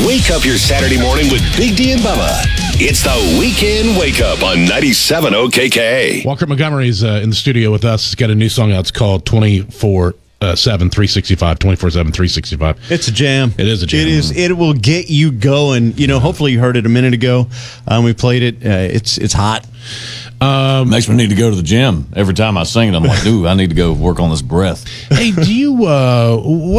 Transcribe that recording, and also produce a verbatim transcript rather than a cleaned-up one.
Wake up your Saturday morning with Big D and Bubba. It's the Weekend Wake Up on ninety-seven O K K. Walker Montgomery's uh, in the studio with us. He's got a new song out. It's called twenty-four seven, three sixty-five, twenty-four seven, three sixty-five. It's a jam. It is a jam. It is. It will get you going. You know, hopefully you heard it a minute ago. Um, we played it. Uh, it's it's hot. Um, Makes me need to go to the gym. Every time I sing it, I'm like, ooh, I need to go work on this breath. Hey, do you, uh, what